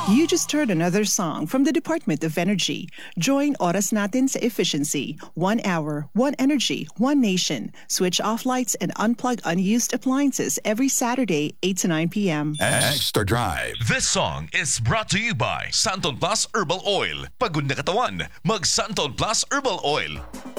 You just heard another song from the Department of Energy. Join Oras Natin sa Efficiency. 1 hour, 1 energy, 1 nation. Switch off lights and unplug unused appliances every Saturday, 8 to 9 p.m. Extra Drive. This song is brought to you by Santon Plus Herbal Oil. Pagod na katawan, mag Santon Plus Herbal Oil.